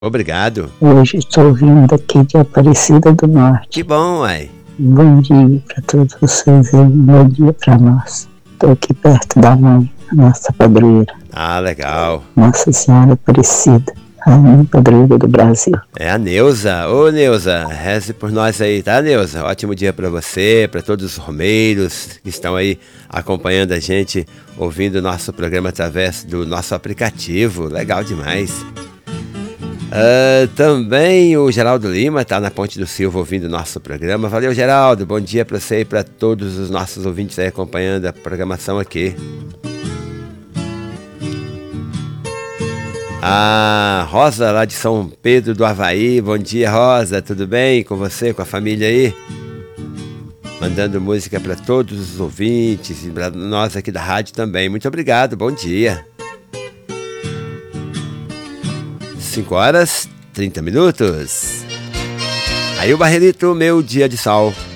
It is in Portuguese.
Obrigado. Hoje estou vindo aqui de Aparecida do Norte. Que bom, uai. Bom dia para todos vocês e um bom dia para nós. Estou aqui perto da mãe, a nossa padroeira. Ah, legal. Nossa Senhora Aparecida, a minha padroeira do Brasil. É a Neuza. Ô, Neuza, reze por nós aí, tá, Neuza? Ótimo dia para você, para todos os romeiros que estão aí acompanhando a gente, ouvindo o nosso programa através do nosso aplicativo. Legal demais. Também o Geraldo Lima está na Ponte do Silva ouvindo o nosso programa. Valeu, Geraldo. Bom dia para você e para todos os nossos ouvintes aí acompanhando a programação aqui. A Rosa lá de São Pedro do Avaí. Bom dia, Rosa. Tudo bem com você, com a família aí? Mandando música para todos os ouvintes e para nós aqui da rádio também. Muito obrigado. Bom dia. 5h30. Aí o Barrelito, meu dia de sol.